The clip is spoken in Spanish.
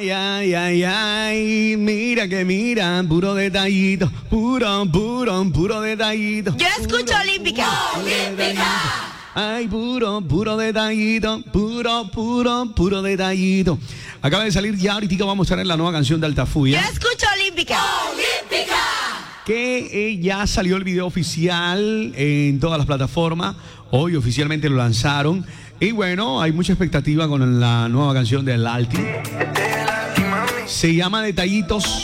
Ay, ay, ay, ay, mira que mira, puro detallito, puro detallito. Yo escucho Olímpica. Ay, puro detallito, puro detallito. Acaba de salir ya, ahorita vamos a ver la nueva canción de Yo Altafulla. escucho Olímpica. Que ya salió el video oficial en todas las plataformas. Hoy oficialmente lo lanzaron. Y bueno, hay mucha expectativa con la nueva canción del Alti. Se llama Detallitos.